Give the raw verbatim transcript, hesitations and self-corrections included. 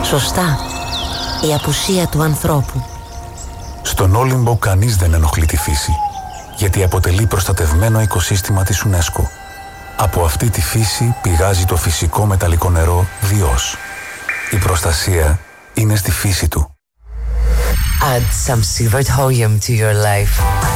Σωστά. Η απουσία του ανθρώπου. Στον Όλυμπο κανείς δεν ενοχλεί τη φύση, γιατί αποτελεί προστατευμένο οικοσύστημα της UNESCO. Από αυτή τη φύση πηγάζει το φυσικό μεταλλικό νερό Διός. Η προστασία είναι στη φύση του. Add some Sievert Hoyum to your life.